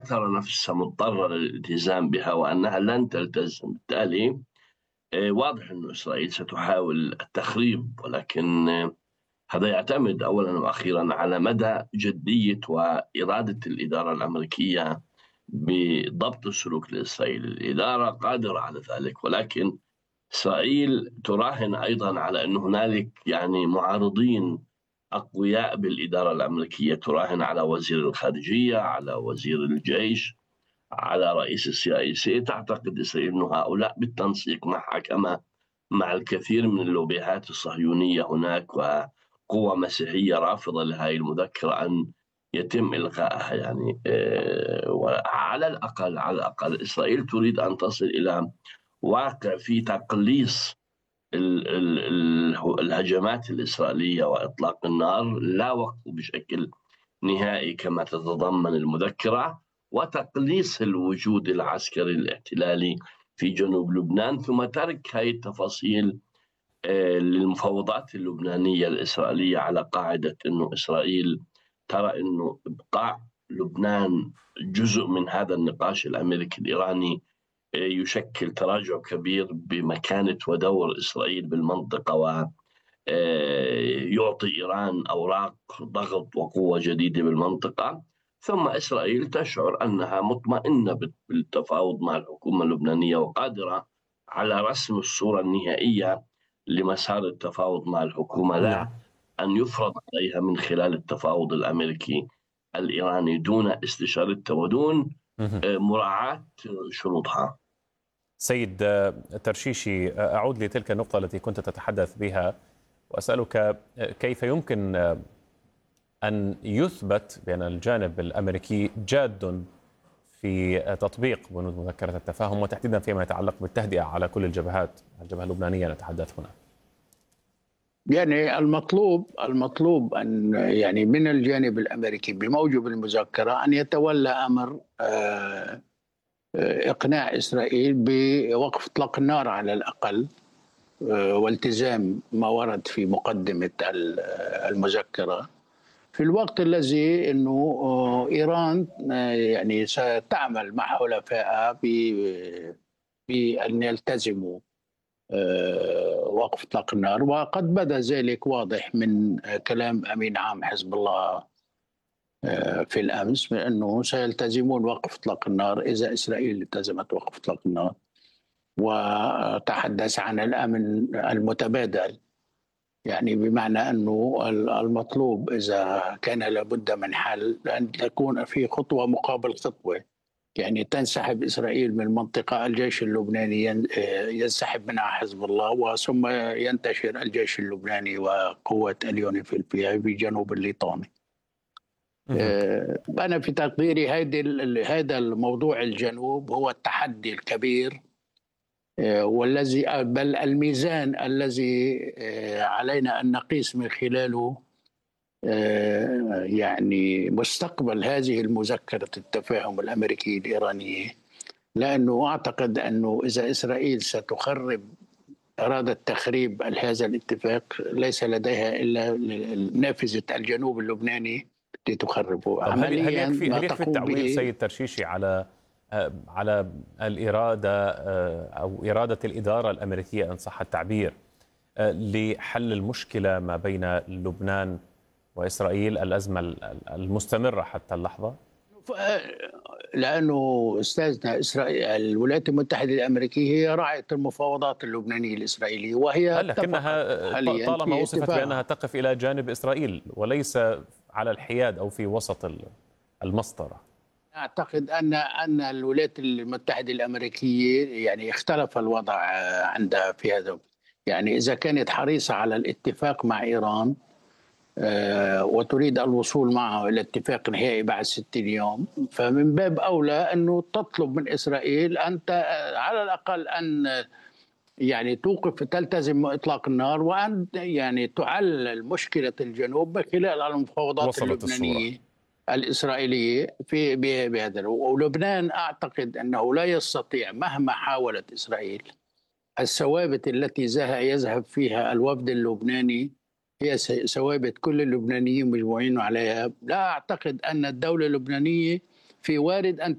ترى نفسها مضطرة للالتزام بها وأنها لن تلتزم. بالتالي واضح أن إسرائيل ستحاول التخريب، ولكن هذا يعتمد أولا وأخيرا على مدى جدية وإرادة الإدارة الأمريكية بضبط السلوك لإسرائيل. الإدارة قادرة على ذلك، ولكن إسرائيل تراهن أيضا على أن هنالك معارضين أقوياء بالإدارة الأمريكية، تراهن على وزير الخارجية، على وزير الجيش، على رئيس السي. تعتقد إسرائيل أن هؤلاء بالتنسيق معها كما مع الكثير من اللوبيهات الصهيونية هناك وقوى مسيحية رافضة لهذه المذكرة أن يتم إلغائها. وعلى الأقل إسرائيل تريد أن تصل إلى واقع في تقليص الهجمات الإسرائيلية وإطلاق النار، لا وقف بشكل نهائي كما تتضمن المذكرة، وتقليص الوجود العسكري الاحتلالي في جنوب لبنان، ثم ترك هذه التفاصيل للمفاوضات اللبنانية الإسرائيلية، على قاعدة أنه إسرائيل ترى أنه إبقاء لبنان جزء من هذا النقاش الأمريكي الإيراني يشكل تراجع كبير بمكانة ودور إسرائيل بالمنطقة، ويعطي إيران أوراق ضغط وقوة جديدة بالمنطقة. ثم إسرائيل تشعر أنها مطمئنة بالتفاوض مع الحكومة اللبنانية وقادرة على رسم الصورة النهائية لمسار التفاوض مع الحكومة، لا أن يفرض عليها من خلال التفاوض الأمريكي الإيراني دون استشارتها ودون مراعاة شروطها. سيد ترشيشي، أعود لتلك النقطة التي كنت تتحدث بها وأسألك كيف يمكن أن يثبت بأن الجانب الأمريكي جاد في تطبيق بنود مذكرة التفاهم، وتحديدا فيما يتعلق بالتهدئة على كل الجبهات، الجبهة اللبنانية نتحدث هنا؟ المطلوب أن من الجانب الأمريكي بموجب المذكرة أن يتولى أمر إقناع إسرائيل بوقف إطلاق النار على الأقل، والتزام ما ورد في مقدمة المذكرة، في الوقت الذي أنه إيران ستعمل مع حلفائها بأن يلتزموا وقف إطلاق النار. وقد بدا ذلك واضح من كلام أمين عام حزب الله في الأمس بأنه سيلتزمون وقف إطلاق النار إذا إسرائيل التزمت وقف إطلاق النار، وتحدث عن الأمن المتبادل، بمعنى أنه المطلوب إذا كان لابد من حل أن تكون في خطوة مقابل خطوة، تنسحب إسرائيل من المنطقة، الجيش اللبناني ينسحب منها حزب الله، وثم ينتشر الجيش اللبناني وقوة اليونيفيل في جنوب الليطاني. أنا في تقديري هذا الموضوع الجنوب هو التحدي الكبير، والذي بل الميزان الذي علينا أن نقيس من خلاله مستقبل هذه المذكرة التفاهم الأمريكي الإيرانية. لأنه أعتقد أنه إذا إسرائيل أرادت تخريب هذا الاتفاق، ليس لديها إلا نافذة الجنوب اللبناني لتخربه عمليا. هل يكفي التعويل سيد ترشيشي على الإرادة أو إرادة الإدارة الأمريكية إن صح التعبير لحل المشكلة ما بين لبنان وإسرائيل، الأزمة المستمرة حتى اللحظة؟ لأنه أستاذنا الولايات المتحدة الأمريكية هي راعية المفاوضات اللبنانية الإسرائيلية، وهي لكنها طالما وصفت بأنها تقف إلى جانب إسرائيل وليس على الحياد أو في وسط المسطرة. أعتقد أن الولايات المتحدة الأمريكية اختلف الوضع عندها في هذا. إذا كانت حريصة على الاتفاق مع إيران وتريد الوصول معه إلى اتفاق نهائي بعد 60 يوم، فمن باب أولى أنه تطلب من إسرائيل أن على الأقل أن توقف، تلتزم إطلاق النار، وأن تعلل مشكلة الجنوب من خلال المفاوضات اللبنانية الإسرائيلية بهذا. ولبنان أعتقد أنه لا يستطيع مهما حاولت إسرائيل الثوابت التي يذهب فيها الوفد اللبناني هي ثوابت كل اللبنانيين مجموعين عليها. لا أعتقد أن الدولة اللبنانية في وارد أن